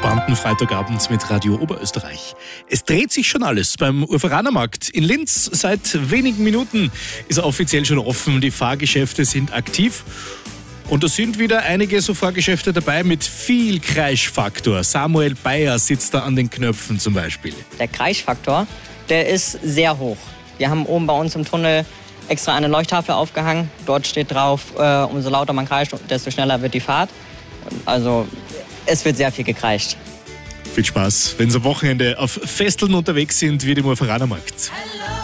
entspannten Freitagabend mit Radio Oberösterreich. Es dreht sich schon alles beim Urveranermarkt in Linz. Seit wenigen Minuten ist er offiziell schon offen. Die Fahrgeschäfte sind aktiv. Und da sind wieder einige so Fahrgeschäfte dabei mit viel Kreischfaktor. Samuel Bayer sitzt da an den Knöpfen zum Beispiel. Der Kreischfaktor, der ist sehr hoch. Wir haben oben bei uns im Tunnel extra eine Leuchttafel aufgehangen. Dort steht drauf, umso lauter man kreischt, desto schneller wird die Fahrt. Also es wird sehr viel gekreischt. Viel Spaß, wenn Sie am Wochenende auf Festeln unterwegs sind, wie dem Urveranermarkt.